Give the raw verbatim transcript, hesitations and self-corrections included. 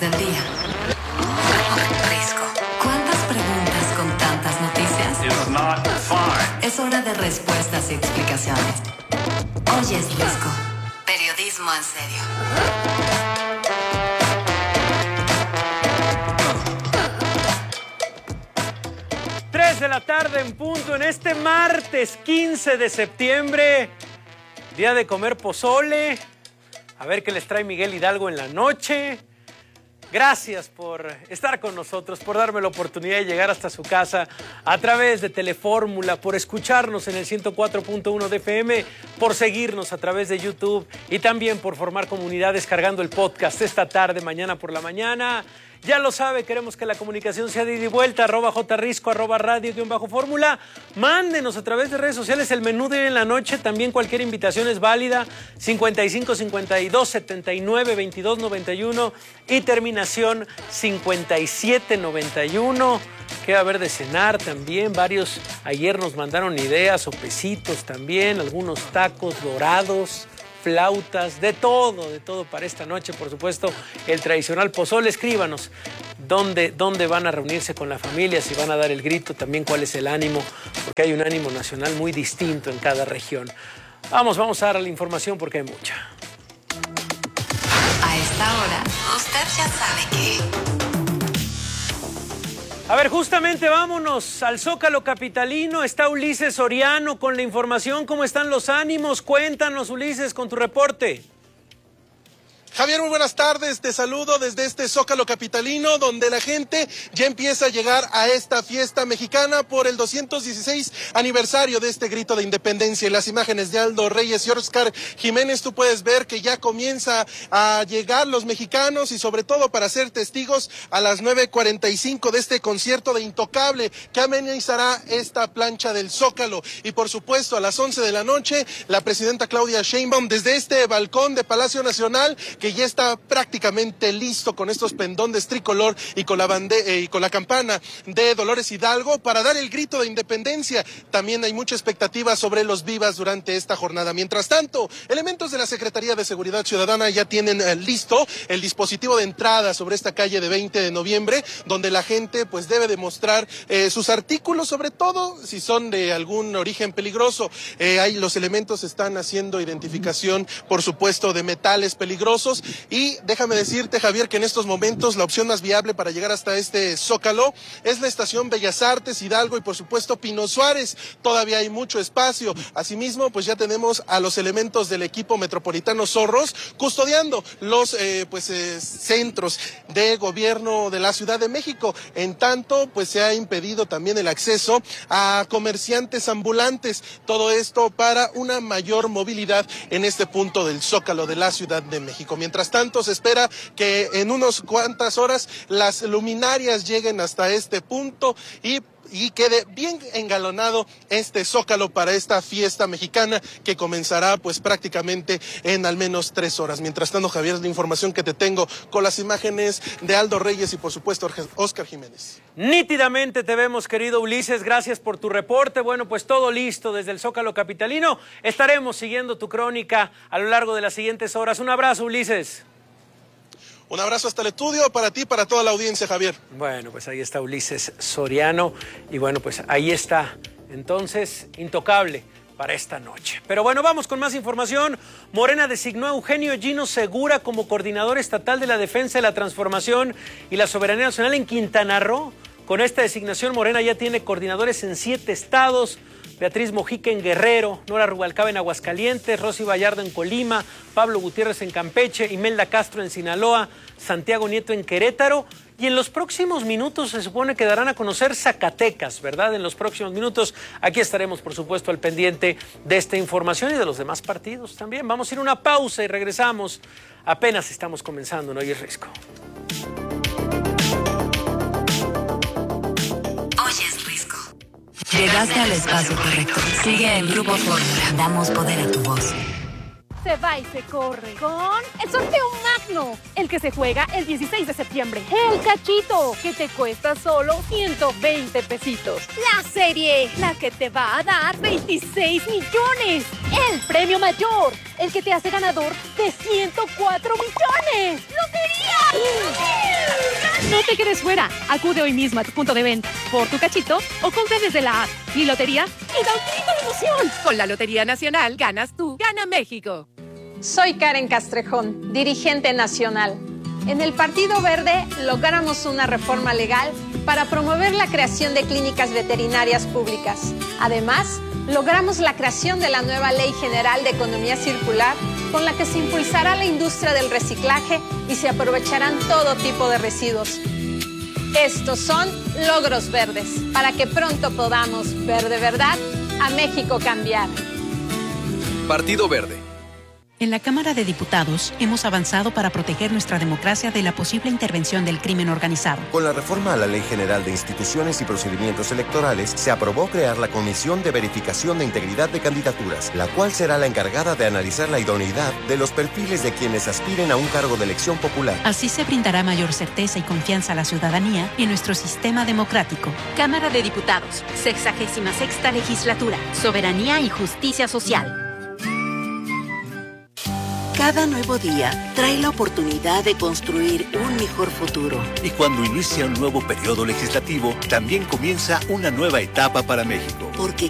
del día. Risco. ¿Cuántas preguntas con tantas noticias? It's not fine. Es hora de respuestas y explicaciones. Hoy es Risco. Periodismo en serio. tres de la tarde en punto en este martes quince de septiembre. Día de comer pozole. A ver qué les trae Miguel Hidalgo en la noche. Gracias por estar con nosotros, por darme la oportunidad de llegar hasta su casa a través de Telefórmula, por escucharnos en el ciento cuatro punto uno de F M, por seguirnos a través de YouTube y también por formar comunidad descargando el podcast esta tarde, mañana por la mañana. Ya lo sabe, queremos que la comunicación sea de ida y vuelta, arroba jrisco, arroba radio, guión bajo fórmula. Mándenos a través de redes sociales el menú de hoy en la noche, también cualquier invitación es válida, cincuenta y cinco, cincuenta y dos, setenta y nueve, veintidós, noventa y uno y terminación cincuenta y siete, noventa y uno. ¿Qué va a haber de cenar también? Varios ayer nos mandaron ideas, sopecitos también, algunos tacos dorados, flautas, de todo, de todo para esta noche, por supuesto, el tradicional pozole. Escríbanos dónde, dónde van a reunirse con la familia, si van a dar el grito, también cuál es el ánimo, porque hay un ánimo nacional muy distinto en cada región. Vamos, vamos a dar la información porque hay mucha. A esta hora, usted ya sabe que... A ver, justamente vámonos al Zócalo capitalino. Está Ulises Soriano con la información. ¿Cómo están los ánimos? Cuéntanos, Ulises, con tu reporte. Javier, muy buenas tardes, te saludo desde este Zócalo capitalino, donde la gente ya empieza a llegar a esta fiesta mexicana por el doscientos dieciséis aniversario de este grito de independencia. En las imágenes de Aldo Reyes y Óscar Jiménez tú puedes ver que ya comienza a llegar los mexicanos y sobre todo para ser testigos a las nueve cuarenta y cinco de este concierto de Intocable que amenizará esta plancha del Zócalo. Y por supuesto a las once de la noche la presidenta Claudia Sheinbaum desde este balcón de Palacio Nacional, que ya está prácticamente listo con estos pendones tricolor y con la bande eh, y con la campana de Dolores Hidalgo para dar el grito de independencia. También hay mucha expectativa sobre los vivas durante esta jornada. Mientras tanto, elementos de la Secretaría de Seguridad Ciudadana ya tienen eh, listo el dispositivo de entrada sobre esta calle de veinte de noviembre, donde la gente pues debe demostrar eh, sus artículos, sobre todo si son de algún origen peligroso. Eh, ahí los elementos están haciendo identificación, por supuesto, de metales peligrosos. Y déjame decirte, Javier, que en estos momentos la opción más viable para llegar hasta este Zócalo es la estación Bellas Artes, Hidalgo y por supuesto Pino Suárez. Todavía hay mucho espacio. Asimismo, pues ya tenemos a los elementos del equipo metropolitano Zorros custodiando los eh, pues eh, centros de gobierno de la Ciudad de México. En tanto, pues se ha impedido también el acceso a comerciantes ambulantes. Todo esto para una mayor movilidad en este punto del Zócalo de la Ciudad de México. Mientras tanto, se espera que en unas cuantas horas las luminarias lleguen hasta este punto y y quede bien engalonado este Zócalo para esta fiesta mexicana que comenzará pues prácticamente en al menos tres horas. Mientras tanto, Javier, la información que te tengo con las imágenes de Aldo Reyes y por supuesto Óscar Jiménez. Nítidamente te vemos, querido Ulises, gracias por tu reporte. Bueno, pues todo listo desde el Zócalo capitalino. Estaremos siguiendo tu crónica a lo largo de las siguientes horas. Un abrazo, Ulises. Un abrazo hasta el estudio para ti y para toda la audiencia, Javier. Bueno, pues ahí está Ulises Soriano y bueno, pues ahí está entonces Intocable para esta noche. Pero bueno, vamos con más información. Morena designó a Eugenio Gino Segura como coordinador estatal de la defensa de la transformación y la soberanía nacional en Quintana Roo. Con esta designación, Morena ya tiene coordinadores en siete estados. Beatriz Mojica en Guerrero, Nora Rubalcaba en Aguascalientes, Rosy Vallardo en Colima, Pablo Gutiérrez en Campeche, Imelda Castro en Sinaloa, Santiago Nieto en Querétaro. Y en los próximos minutos se supone que darán a conocer Zacatecas, ¿verdad? En los próximos minutos aquí estaremos, por supuesto, al pendiente de esta información y de los demás partidos también. Vamos a ir a una pausa y regresamos. Apenas estamos comenzando, ¿no? Hoy es Risco. Llegaste al espacio correcto. Sigue en Grupo Fórmula. Damos poder a tu voz. Se va y se corre con el sorteo magno, el que se juega el dieciséis de septiembre. El cachito, que te cuesta solo ciento veinte pesitos. La serie, la que te va a dar veintiséis millones. El premio mayor, el que te hace ganador de ciento cuatro millones. ¡Lotería! ¡Lotería! No te quedes fuera. Acude hoy mismo a tu punto de venta por tu cachito o compra desde la app. Mi lotería y da un grito de emoción. Con la Lotería Nacional, ganas tú, gana México. Soy Karen Castrejón, dirigente nacional. En el Partido Verde logramos una reforma legal para promover la creación de clínicas veterinarias públicas. Además, logramos la creación de la nueva Ley General de Economía Circular, con la que se impulsará la industria del reciclaje y se aprovecharán todo tipo de residuos. Estos son logros verdes, para que pronto podamos ver de verdad a México cambiar. Partido Verde. En la Cámara de Diputados hemos avanzado para proteger nuestra democracia de la posible intervención del crimen organizado. Con la reforma a la Ley General de Instituciones y Procedimientos Electorales, se aprobó crear la Comisión de Verificación de Integridad de Candidaturas, la cual será la encargada de analizar la idoneidad de los perfiles de quienes aspiren a un cargo de elección popular. Así se brindará mayor certeza y confianza a la ciudadanía en nuestro sistema democrático. Cámara de Diputados, sexagésima sexta legislatura, soberanía y justicia social. Cada nuevo día trae la oportunidad de construir un mejor futuro. Y cuando inicia un nuevo periodo legislativo, también comienza una nueva etapa para México. Porque